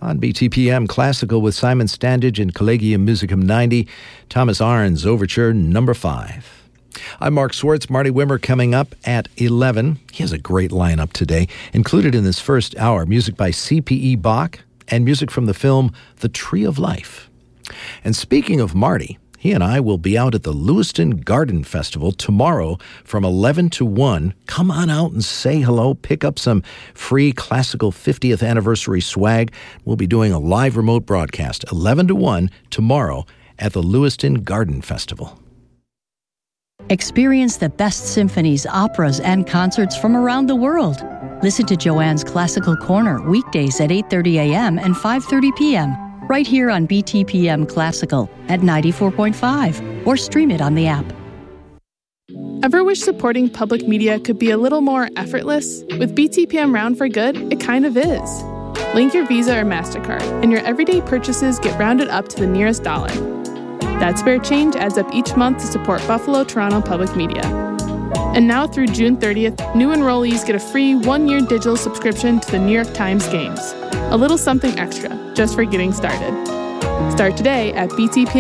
On BTPM Classical with Simon Standage and Collegium Musicum 90, Thomas Arndt's Overture No. 5. I'm Mark Swartz. Marty Wimmer coming up at 11. He has a great lineup today. Included in this first hour, music by C.P.E. Bach and music from the film The Tree of Life. And speaking of Marty, he and I will be out at the Lewiston Garden Festival tomorrow from 11 to 1. Come on out and say hello. Pick up some free classical 50th anniversary swag. We'll be doing a live remote broadcast 11 to 1 tomorrow at the Lewiston Garden Festival. Experience the best symphonies, operas, and concerts from around the world. Listen to Joanne's Classical Corner weekdays at 8:30 a.m. and 5:30 p.m. right here on BTPM Classical at 94.5 or stream it on the app. Ever wish supporting public media could be a little more effortless? With BTPM Round for Good, it kind of is. Link your Visa or MasterCard, and your everyday purchases get rounded up to the nearest dollar. That spare change adds up each month to support Buffalo Toronto Public Media. And now through June 30th, new enrollees get a free 1-year digital subscription to the New York Times Games. A little something extra, just for getting started. Start today at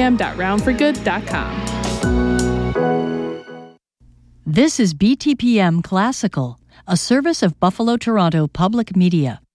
btpm.roundforgood.com. This is BTPM Classical, a service of Buffalo Toronto Public Media.